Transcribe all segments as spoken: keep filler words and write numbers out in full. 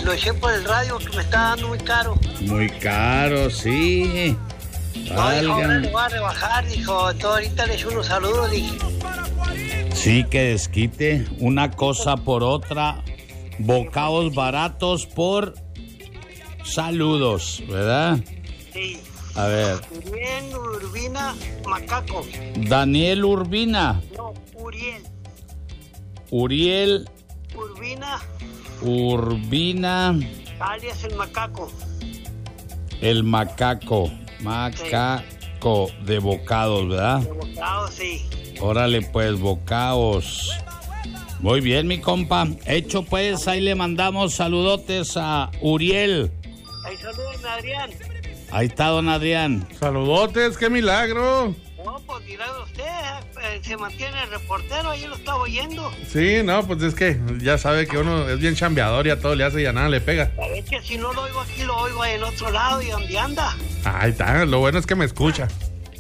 lo eché por el radio que me está dando muy caro. Muy caro, sí. No, dijo, ahora le voy a rebajar, dijo, todo ahorita le eché unos saludos, dije. Sí, que desquite una cosa por otra, bocados baratos por saludos, ¿verdad? Sí. A ver. Uriel Urbina Macaco. Daniel Urbina. No, Uriel. Uriel. Urbina. Urbina. Alias el Macaco. El Macaco. Macaco sí. De bocados, ¿verdad? De bocados, sí. Órale, pues, bocados. Muy bien, mi compa. Hecho, pues, ahí le mandamos saludotes a Uriel. Ahí salúdenme, Adrián. Ahí está don Adrián. Saludotes, qué milagro. No, pues milagro usted, eh, se mantiene el reportero, ahí lo estaba oyendo. Sí, no, pues es que ya sabe que uno es bien chambeador y a todo le hace y a nada le pega. Es que si no lo oigo aquí, lo oigo en otro lado y donde anda. Ahí está, lo bueno es que me escucha.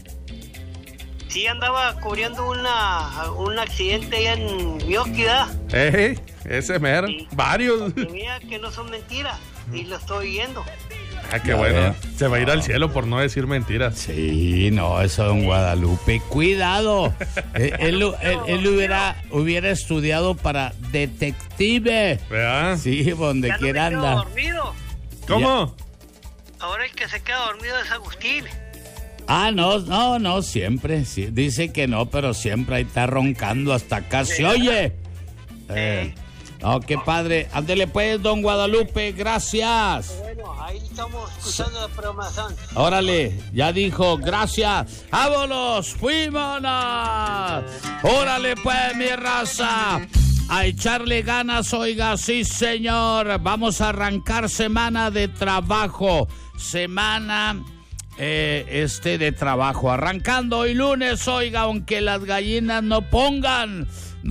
Sí, andaba cubriendo una un accidente allá en Bioquida. Ey, ese mero, sí. Varios. Y mira que no son mentiras, y lo estoy oyendo. Ah, qué bueno. Se va a ir al cielo por no decir mentiras. Sí, no, eso don Guadalupe. Cuidado. él, él, él, él hubiera, hubiera estudiado para detective. ¿Verdad? Sí, donde ya quiera no me anda. Dormido. ¿Cómo? Ahora el que se queda dormido es Agustín. Ah, no, no, no, siempre. Sí, dice que no, pero siempre ahí está roncando hasta acá. ¿Se oye? Eh, no, qué padre. Ándele pues, don Guadalupe, gracias. Bueno, ahí estamos escuchando la programación. Órale, ya dijo, gracias. ¡Vámonos! ¡Fuímonos! ¡Órale pues, mi raza! A echarle ganas, oiga, sí señor. Vamos a arrancar semana de trabajo. Semana eh, este de trabajo. Arrancando hoy lunes, oiga, aunque las gallinas no pongan.